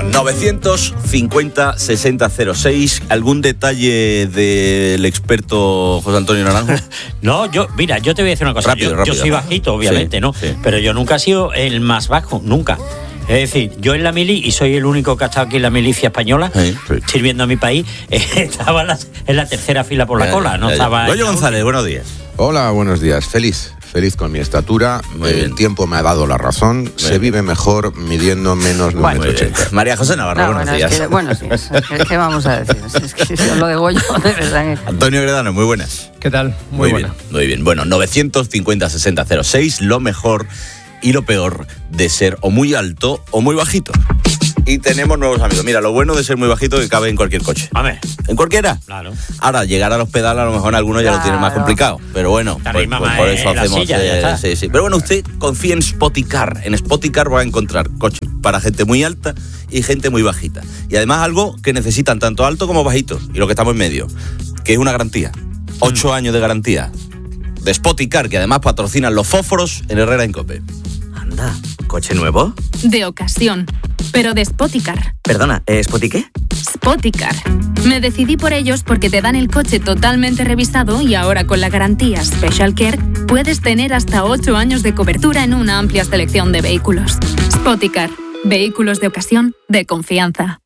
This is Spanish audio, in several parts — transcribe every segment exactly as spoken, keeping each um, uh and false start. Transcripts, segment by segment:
novecientos cincuenta sesenta cero seis. ¿Algún detalle del experto José Antonio Naranjo? No, yo, mira, yo te voy a decir una cosa. Rápido, yo, rápido. yo soy bajito, obviamente, Sí, ¿no? sí. Pero yo nunca he sido el más bajo, nunca. Es decir, yo en la mili, y soy el único que ha estado aquí en la milicia española, Sí, sí. sirviendo a mi país, eh, estaba en la, en la tercera fila por la Ya, cola, no ya, ya. estaba... Goyo en la González, buenos días. Hola, buenos días. Feliz, feliz con mi estatura. Muy El bien. tiempo me ha dado la razón. Se bien. vive mejor midiendo menos de un Bueno, metro Muy bien. ochenta. María José Navarro, No, buenos bueno, días. es que, bueno, sí, es que, ¿qué vamos a decir? Es que si lo de Goyo, de verdad. Antonio Gredano, muy buenas. ¿Qué tal? Muy, buena. bien, muy bien. Bueno, novecientos cincuenta sesenta cero seis, lo mejor y lo peor de ser o muy alto o muy bajito. Y tenemos nuevos amigos. Mira, lo bueno de ser muy bajito es que cabe en cualquier coche. A ver, ¿En cualquiera? claro. Ahora, llegar a los pedales a lo mejor algunos ya lo tienen más Claro. complicado. Pero bueno, Te pues, arrima pues más por en eso la hacemos... silla, ya está. sí, sí. Pero bueno, usted confía en Spoticar. En Spoticar va a encontrar coches para gente muy alta y gente muy bajita. Y además algo que necesitan tanto alto como bajito. Y lo que estamos en medio, que es una garantía. Ocho años de garantía de Spoticar, que además patrocinan los fósforos en Herrera en Cope. Anda, ¿coche nuevo? De ocasión, pero de Spoticar. Perdona, ¿eh, ¿Spoti qué? Spoticar. Me decidí por ellos porque te dan el coche totalmente revisado y ahora con la garantía Special Care puedes tener hasta ocho años de cobertura en una amplia selección de vehículos. Spoticar. Vehículos de ocasión de confianza.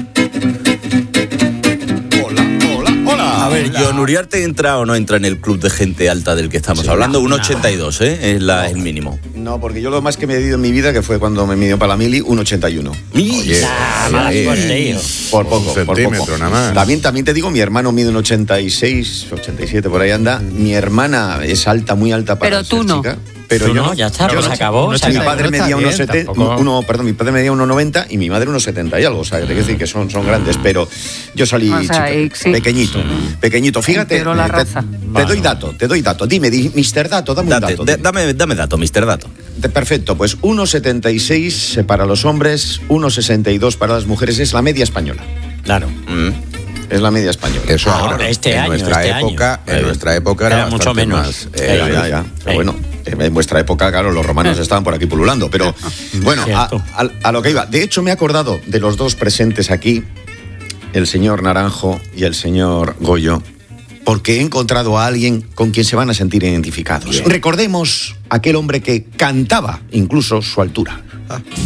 A ver, John Uriarte entra o no entra en el club de gente alta del que estamos hablando. uno ochenta y dos, ¿eh? Es la, el mínimo. No, porque yo lo más que me he medido en mi vida, que fue cuando me midió para la mili, un ochenta y uno. Oye, Ah, mala oye, suerte, hijo. Por poco, Un por centímetro poco. nada más. También, también te digo, mi hermano mide un ochenta y seis, ochenta y siete, por ahí anda. Mi hermana es alta, muy alta para Pero tú ser no. chica. Pero Tú yo no, ya está, yo pues no. acabó, Mi se acabó. padre No está medía bien, unos setenta, tampoco. uno, perdón, mi padre medía uno noventa y mi madre unos setenta y algo. O sea, te quiero decir que son, son grandes, pero yo salí O sea, chico, y sí. pequeñito, pequeñito. Fíjate, Integró la eh, te, raza. te doy dato, te doy dato. Dime, di, mister Dato, dame un Date, dato. de- dime. dame, dame dato, mister Dato. De- Perfecto, pues uno setenta y seis para los hombres, uno sesenta y dos para las mujeres, es la media española. Claro. Mm. Es la media española. Eso Ahora, ahora. este en año, nuestra este época, año. en nuestra época era, Era mucho bastante menos. más, Eh, eh, ya, ya. Pero eh. bueno, en vuestra época, claro, los romanos estaban por aquí pululando. Pero bueno, a, Cierto. a- a lo que iba. De hecho, me he acordado de los dos presentes aquí, el señor Naranjo y el señor Goyo, porque he encontrado a alguien con quien se van a sentir identificados. Recordemos aquel hombre que cantaba incluso su altura.